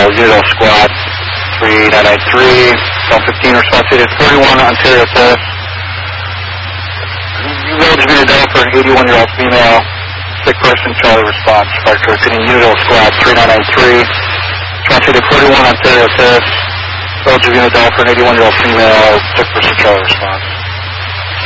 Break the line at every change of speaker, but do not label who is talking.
Unidale Squad 3993, Cell 15, response to 41 Ontario Post. Village of Unidale for an 81-year-old female, sick person, Charlie response. Fire truck in Unidale Squad 3993, response to 41 Ontario Post. Village of Unidale for an 81-year-old female, sick person, Charlie response.